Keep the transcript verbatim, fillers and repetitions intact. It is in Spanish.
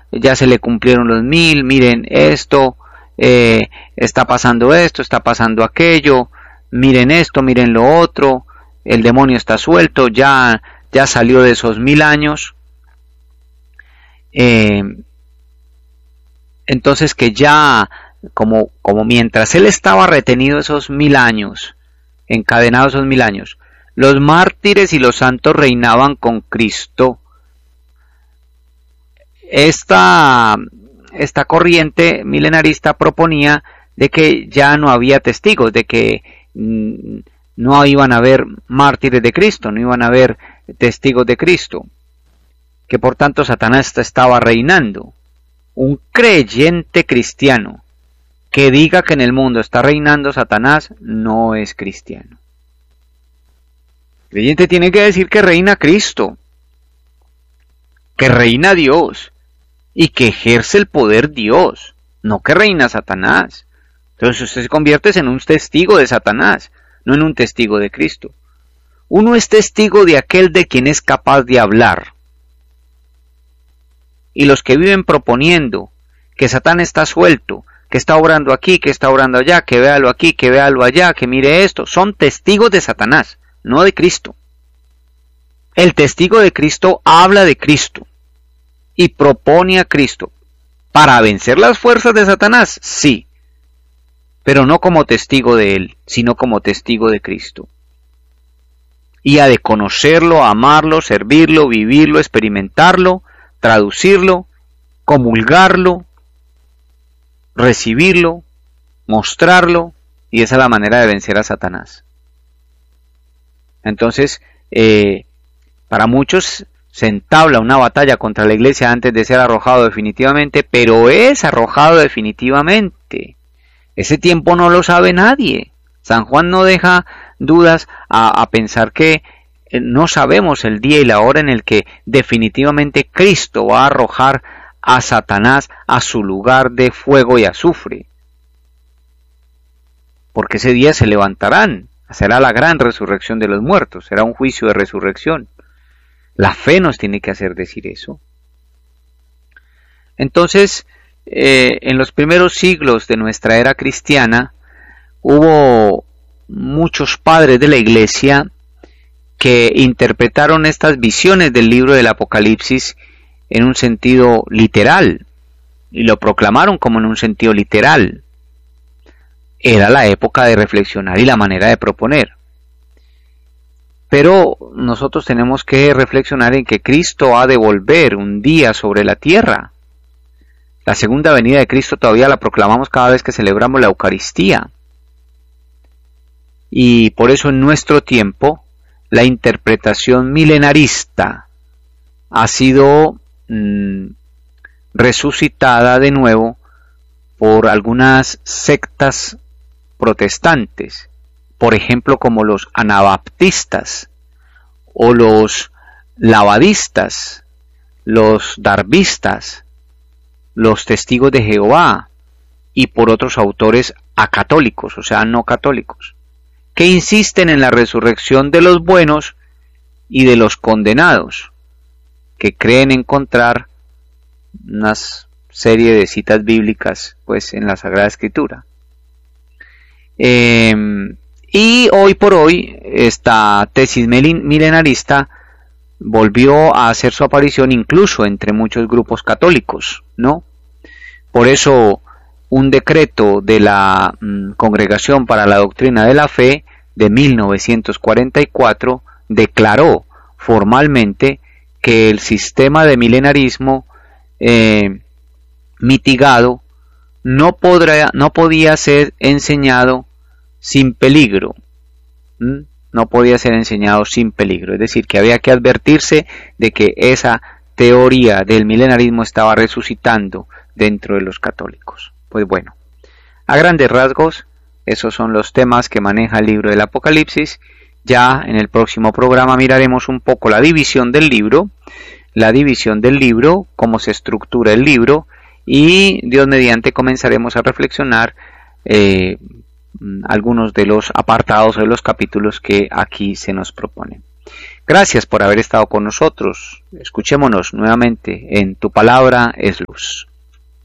ya se le cumplieron los mil, miren esto, eh, está pasando esto, está pasando aquello, miren esto, miren lo otro, el demonio está suelto, ya, ya salió de esos mil años. Eh, entonces que ya, como, como mientras él estaba retenido esos mil años, encadenado esos mil años, los mártires y los santos reinaban con Cristo. Esta, esta corriente milenarista proponía de que ya no había testigos, de que mm, no iban a haber mártires de Cristo, no iban a haber testigos de Cristo, que por tanto Satanás estaba reinando. Un creyente cristiano que diga que en el mundo está reinando Satanás no es cristiano. El creyente tiene que decir que reina Cristo, que reina Dios y que ejerce el poder Dios, no que reina Satanás. Entonces usted se convierte en un testigo de Satanás, no en un testigo de Cristo. Uno es testigo de aquel de quien es capaz de hablar. Y los que viven proponiendo que Satán está suelto, que está obrando aquí, que está obrando allá, que véalo aquí, que véalo allá, que mire esto, son testigos de Satanás, no de Cristo. El testigo de Cristo habla de Cristo y propone a Cristo. ¿Para vencer las fuerzas de Satanás? Sí, pero no como testigo de él, sino como testigo de Cristo. Y ha de conocerlo, amarlo, servirlo, vivirlo, experimentarlo, traducirlo, comulgarlo, recibirlo, mostrarlo, y esa es la manera de vencer a Satanás. Entonces, eh, para muchos se entabla una batalla contra la iglesia antes de ser arrojado definitivamente, pero es arrojado definitivamente. Ese tiempo no lo sabe nadie. San Juan no deja dudas a, a pensar que no sabemos el día y la hora en el que definitivamente Cristo va a arrojar a Satanás a su lugar de fuego y azufre. Porque ese día se levantarán, será la gran resurrección de los muertos, será un juicio de resurrección. La fe nos tiene que hacer decir eso. Entonces, eh, en los primeros siglos de nuestra era cristiana, hubo muchos padres de la iglesia que interpretaron estas visiones del libro del Apocalipsis en un sentido literal, y lo proclamaron como en un sentido literal. Era la época de reflexionar y la manera de proponer. Pero nosotros tenemos que reflexionar en que Cristo ha de volver un día sobre la tierra. La segunda venida de Cristo todavía la proclamamos cada vez que celebramos la Eucaristía. Y por eso en nuestro tiempo la interpretación milenarista ha sido mmm, resucitada de nuevo por algunas sectas protestantes, por ejemplo como los anabaptistas o los lavadistas, los darbistas, los testigos de Jehová y por otros autores acatólicos, o sea no católicos, que insisten en la resurrección de los buenos y de los condenados, que creen encontrar una serie de citas bíblicas pues en la Sagrada Escritura. Eh, y hoy por hoy esta tesis milenarista volvió a hacer su aparición incluso entre muchos grupos católicos, ¿no? Por eso un decreto de la mm, Congregación para la Doctrina de la Fe de mil novecientos cuarenta y cuatro declaró formalmente que el sistema de milenarismo eh, mitigado no, podrá, no podía ser enseñado sin peligro. ¿Mm? No podía ser enseñado sin peligro. Es decir, que había que advertirse de que esa teoría del milenarismo estaba resucitando dentro de los católicos. Pues bueno, a grandes rasgos, esos son los temas que maneja el libro del Apocalipsis. Ya en el próximo programa miraremos un poco la división del libro, la división del libro, cómo se estructura el libro, y Dios mediante comenzaremos a reflexionar eh, algunos de los apartados o de los capítulos que aquí se nos proponen. Gracias por haber estado con nosotros. Escuchémonos nuevamente en Tu Palabra es Luz.